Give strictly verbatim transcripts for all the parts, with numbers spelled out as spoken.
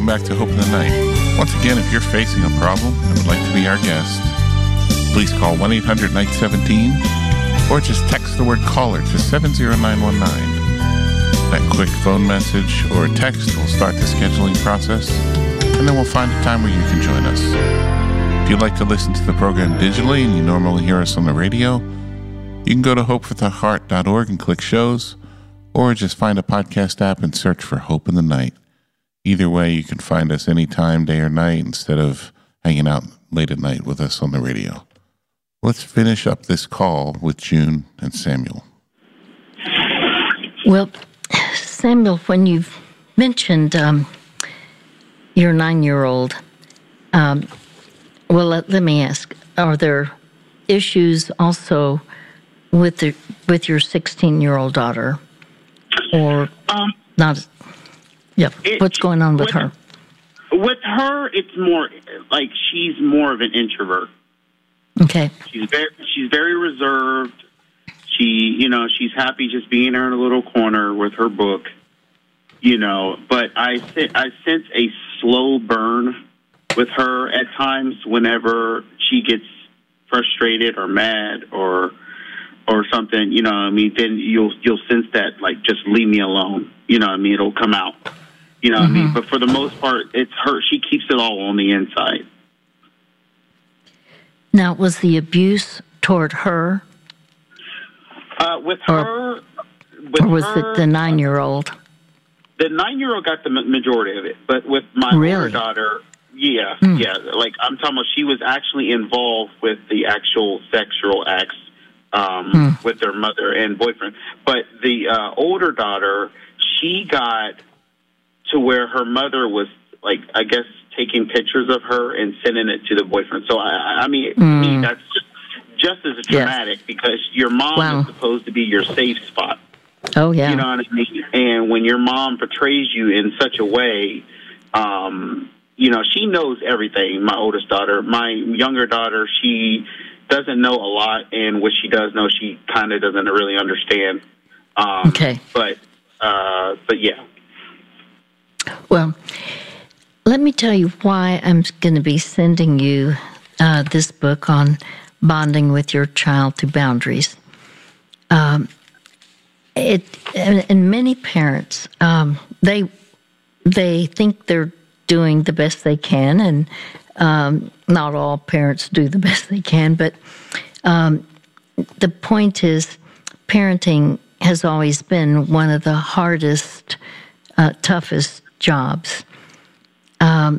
welcome back to Hope in the Night. Once again, if you're facing a problem and would like to be our guest, please call one eight hundred night seventeen or just text the word caller to seven zero nine one nine. That quick phone message or text will start the scheduling process, and then we'll find a time where you can join us. If you'd like to listen to the program digitally and you normally hear us on the radio, you can go to hope for the heart dot org and click shows, or just find a podcast app and search for Hope in the Night. Either way, you can find us anytime, day or night, instead of hanging out late at night with us on the radio. Let's finish up this call with June and Samuel. Well, Samuel, when you've mentioned um, your nine-year-old, um, well, let, let me ask, are there issues also with the, with your sixteen-year-old daughter? Or um, not? Yeah, it, what's going on with, with her? With her, it's more like she's more of an introvert. Okay. She's very, she's very reserved. She, you know, she's happy just being in her little corner with her book, you know. But I, I sense a slow burn with her at times whenever she gets frustrated or mad or or something, you know what I mean, then you'll you'll sense that, like, just leave me alone. You know what I mean? It'll come out. You know what mm-hmm. I mean? But for the most part, it's her. She keeps it all on the inside. Now, was the abuse toward her? Uh, with or, her, with or was her, it the nine-year-old? The nine-year-old got the majority of it, but with my really? older daughter, yeah, mm. yeah, like I'm talking about, she was actually involved with the actual sexual acts um, mm. with their mother and boyfriend. But the uh, older daughter, she got to where her mother was, like, I guess, taking pictures of her and sending it to the boyfriend. So, I, I mean, mm. to me, that's just, just as traumatic yes. because your mom wow. is supposed to be your safe spot. Oh, yeah. You know what I mean? And when your mom portrays you in such a way, um, you know, she knows everything, my oldest daughter. My younger daughter, she doesn't know a lot, and what she does know, she kind of doesn't really understand. Um, okay. But, uh, but yeah. Well, let me tell you why I'm going to be sending you uh, this book on bonding with your child through boundaries. Um, it and, and many parents, um, they they think they're doing the best they can, and um, not all parents do the best they can. But um, the point is, parenting has always been one of the hardest, uh, toughest jobs. Um,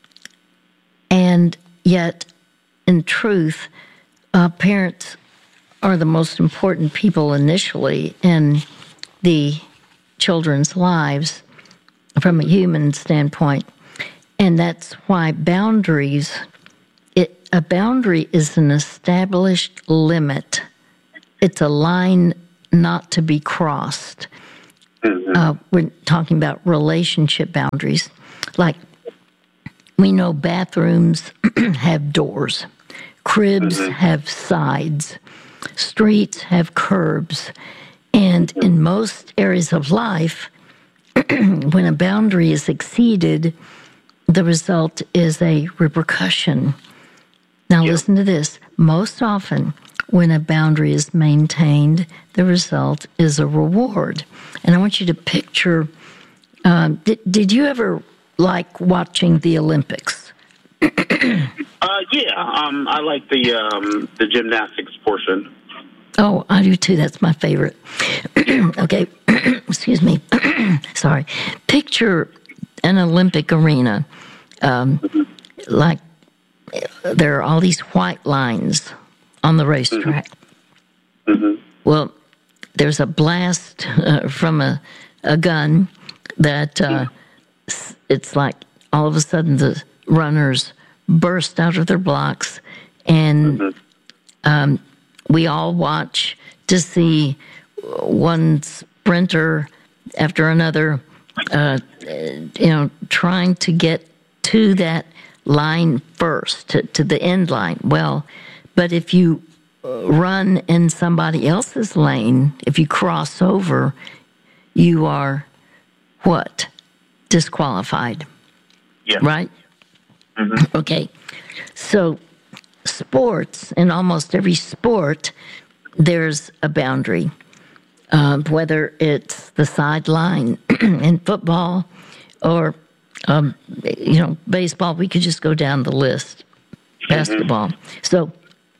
and yet, in truth, uh, parents are the most important people initially in the children's lives from a human standpoint. And that's why boundaries, it, a boundary is an established limit. It's a line not to be crossed. Mm-hmm. Uh, we're talking about relationship boundaries. Like, we know bathrooms have doors, cribs mm-hmm. have sides, streets have curbs, and in most areas of life, when a boundary is exceeded, the result is a repercussion. Now yep. listen to this. Most often, when a boundary is maintained, the result is a reward. And I want you to picture, um, did, did you ever like watching the Olympics? uh, yeah, um, I like the um, the gymnastics portion. Oh, I do too. That's my favorite. Okay, excuse me. Sorry. Picture an Olympic arena. Um, mm-hmm. Like there are all these white lines on the racetrack. Mm-hmm. Mm-hmm. Well, there's a blast uh, from a, a gun that uh, mm-hmm. it's like all of a sudden the runners burst out of their blocks, and mm-hmm. um, we all watch to see one sprinter after another, uh, you know, trying to get to that line first, to, to the end line. Well, but if you run in somebody else's lane, if you cross over, you are what? Disqualified. Yeah. Right? Mm-hmm. Okay. So sports, in almost every sport, there's a boundary. Uh, whether it's the sideline in football or, um, you know, baseball, we could just go down the list. Basketball. Mm-hmm. So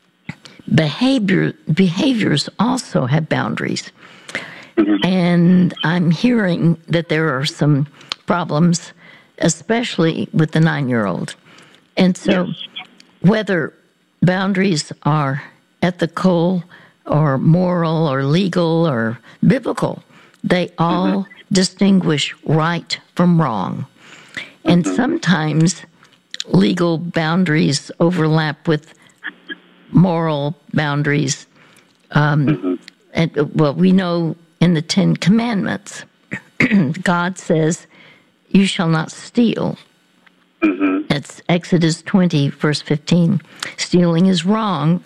behavior behaviors also have boundaries. Mm-hmm. And I'm hearing that there are some problems, especially with the nine-year-old. And so yes. whether boundaries are ethical or moral or legal or biblical, they all mm-hmm. distinguish right from wrong. And mm-hmm. sometimes legal boundaries overlap with moral boundaries. Um, mm-hmm. And, well, we know in the Ten Commandments, God says, you shall not steal. Mm-hmm. It's Exodus twenty, verse fifteen. Stealing is wrong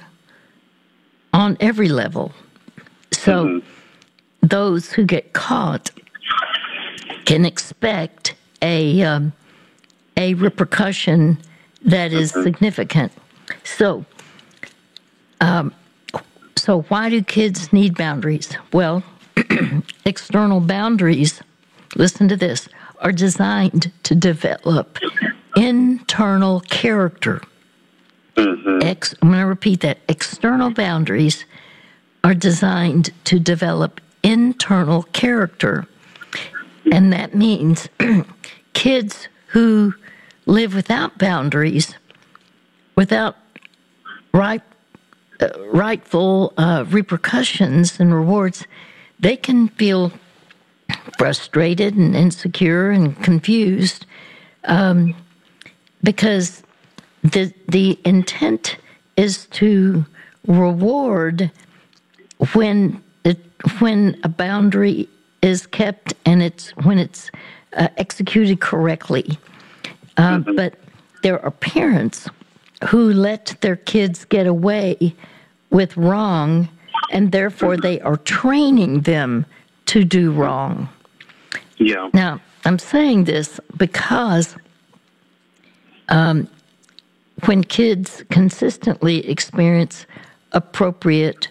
on every level. So mm-hmm. those who get caught can expect a um, a repercussion that is mm-hmm. significant. So, um, so why do kids need boundaries? Well, external boundaries, listen to this, are designed to develop internal character. Mm-hmm. Ex, I'm going to repeat that. External boundaries are designed to develop internal character. And that means kids who live without boundaries, without right, uh, rightful uh, repercussions and rewards, they can feel frustrated and insecure and confused um, because the the intent is to reward when it, when a boundary is kept and it's when it's uh, executed correctly. Uh, mm-hmm. But there are parents who let their kids get away with wrong, and therefore they are training them to do wrong. Yeah. Now, I'm saying this because um, when kids consistently experience appropriate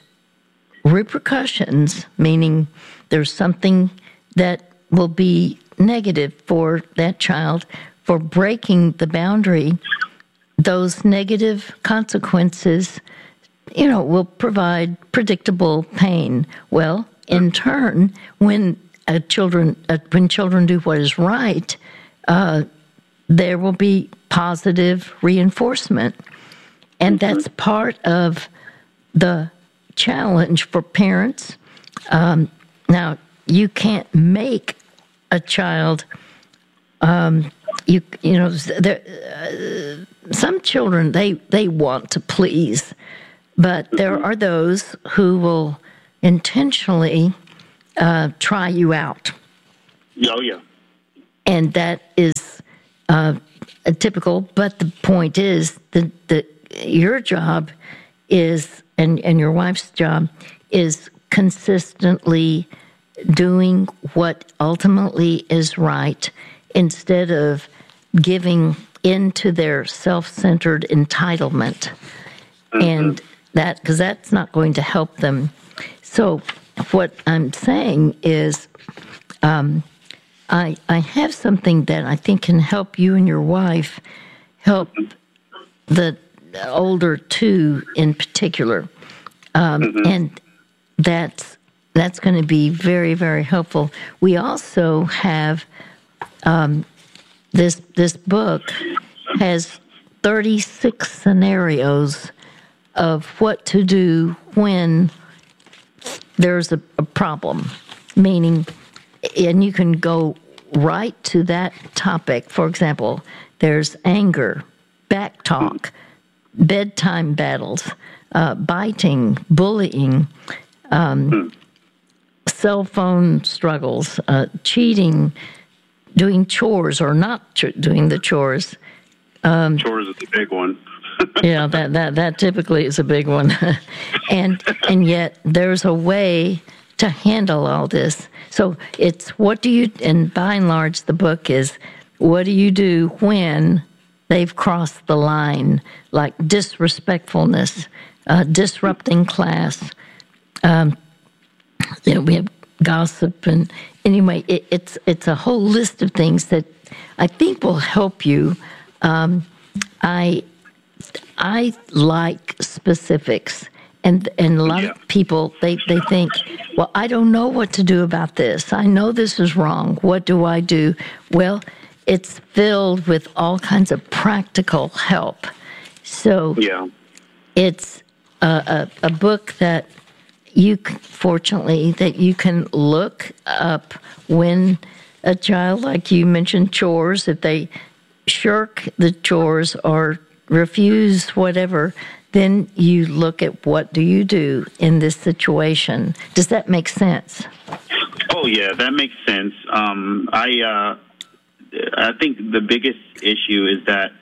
repercussions, meaning there's something that will be negative for that child for breaking the boundary, those negative consequences, you know, will provide predictable pain. Well, in turn, when uh, children uh, when children do what is right, uh, there will be positive reinforcement, and that's part of the challenge for parents. Um, now, you can't make a child. Um, you you know, there, uh, some children they they want to please, but there are those who will intentionally uh, try you out. Oh yeah, and that is uh, typical. But the point is that that your job is, and and your wife's job is consistently doing what ultimately is right, instead of giving into their self-centered entitlement. Mm-hmm. And that, because that's not going to help them. So what I'm saying is um, I, I have something that I think can help you and your wife, help the older two in particular. Um, mm-hmm. And that's, that's going to be very, very helpful. We also have um, this this book has thirty-six scenarios of what to do when there's a, a problem, meaning, and you can go right to that topic. For example, there's anger, backtalk, bedtime battles, uh, biting, bullying, um, cell phone struggles, uh, cheating, doing chores or not ch- doing the chores. Um, chores is the big one. yeah, that, that that typically is a big one. and and yet there's a way to handle all this. So it's what do you, and by and large the book is, what do you do when they've crossed the line, like disrespectfulness, uh, disrupting class? Um, you know, we have gossip, and anyway, it, it's it's a whole list of things that I think will help you. Um, I I like specifics, and and a lot yeah. of people they, they think, well, I don't know what to do about this. I know this is wrong. What do I do? Well, it's filled with all kinds of practical help. So yeah. it's a, a, a book that you, fortunately, that you can look up when a child, like you mentioned, chores, if they shirk the chores or refuse whatever, then you look at what do you do in this situation. Does that make sense? Oh, yeah, that makes sense. Um, I uh, I think the biggest issue is that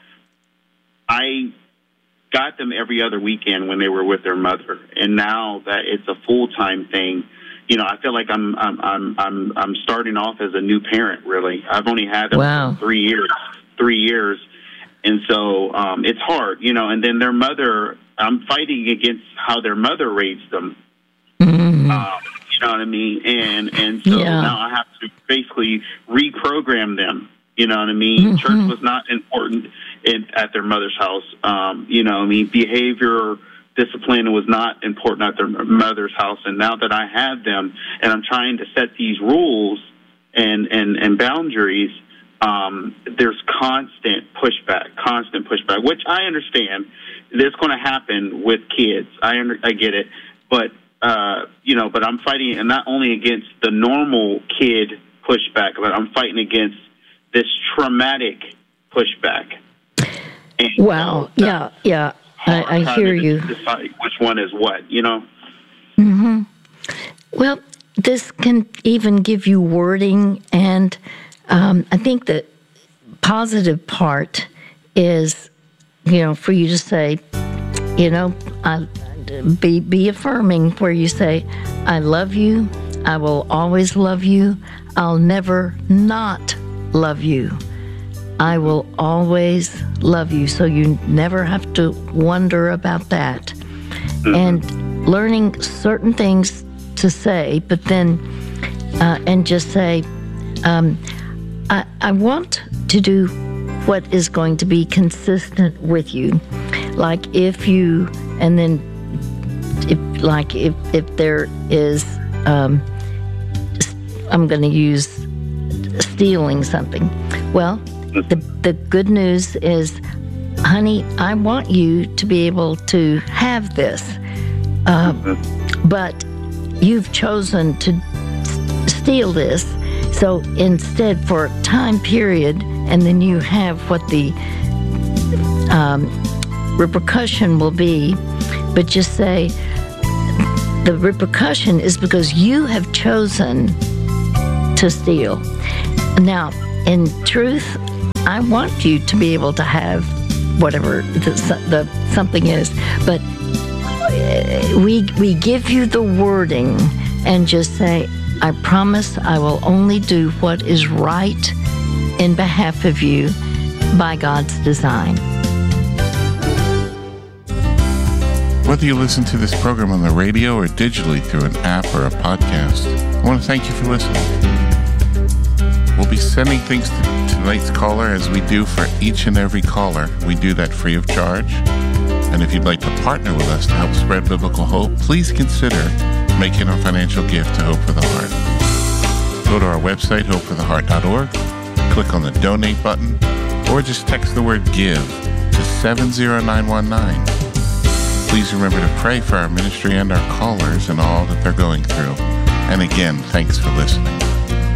I got them every other weekend when they were with their mother, and now that it's a full-time thing, you know, I feel like I'm I'm I'm I'm I'm starting off as a new parent. Really, I've only had them wow. for three years, three years, and so um, it's hard, you know. And then their mother, I'm fighting against how their mother raised them. Mm-hmm. Um, you know what I mean? And and so yeah. now I have to basically reprogram them. You know what I mean? Mm-hmm. Church was not important in, at their mother's house. Um, you know, I mean, behavior, discipline was not important at their mother's house. And now that I have them, and I'm trying to set these rules and and and boundaries, um, there's constant pushback, constant pushback, which I understand. That's going to happen with kids. I under, I get it, but uh, you know, but I'm fighting, and not only against the normal kid pushback, but I'm fighting against this traumatic pushback. And wow. So yeah, yeah. I, I hear you. Decide which one is what, you know? Mm-hmm. Well, this can even give you wording, and um, I think the positive part is, you know, for you to say, you know, I, be be affirming, where you say, I love you, I will always love you, I'll never not love you. I will always love you. So you never have to wonder about that. Mm-hmm. And learning certain things to say, but then, uh, and just say, um, I, I want to do what is going to be consistent with you. Like if you, and then, if like if, if there is, um, I'm going to use stealing something. Well, the the good news is, honey, I want you to be able to have this, uh, but you've chosen to s- steal this. So instead, for a time period, and then you have what the um, repercussion will be, but just say the repercussion is because you have chosen to steal. Now, in truth, I want you to be able to have whatever the, the something is, but we we give you the wording and just say, I promise I will only do what is right in behalf of you by God's design. Whether you listen to this program on the radio or digitally through an app or a podcast, I want to thank you for listening. We'll be sending things to tonight's caller as we do for each and every caller. We do that free of charge. And if you'd like to partner with us to help spread biblical hope, please consider making a financial gift to Hope for the Heart. Go to our website, hope for the heart dot org, click on the donate button, or just text the word give to seven zero nine one nine. Please remember to pray for our ministry and our callers and all that they're going through. And again, thanks for listening.